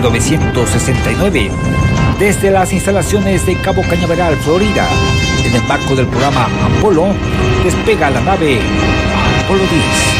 1969, desde las instalaciones de Cabo Cañaveral, Florida, en el marco del programa Apolo, despega la nave Apolo 10.